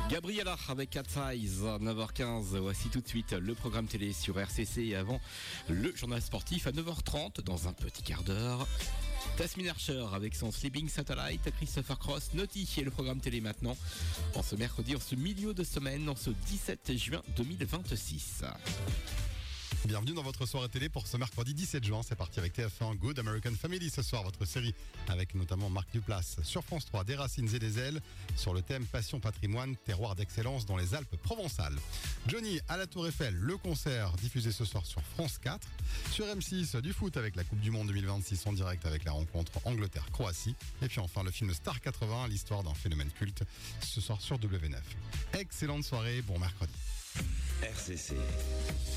Gabriella avec Cat Size, 9h15. Voici tout de suite le programme télé sur RCC et avant le journal sportif à 9h30 dans un petit quart d'heure. Tasmin Archer avec son Sleeping Satellite, Christopher Cross, Naughty et le programme télé maintenant en ce mercredi, en ce milieu de semaine, en ce 17 juin 2026. Bienvenue dans votre soirée télé pour ce mercredi 17 juin. C'est parti avec TF1 Good American Family ce soir, votre série avec notamment Marc Duplass. Sur France 3, Des racines et des ailes sur le thème Passion Patrimoine, terroir d'excellence dans les Alpes provençales. Johnny à la Tour Eiffel, le concert diffusé ce soir sur France 4. Sur M6, du foot avec la Coupe du Monde 2026 en direct avec la rencontre Angleterre-Croatie. Et puis enfin le film Star 80, l'histoire d'un phénomène culte, ce soir sur W9. Excellente soirée, bon mercredi. RCC.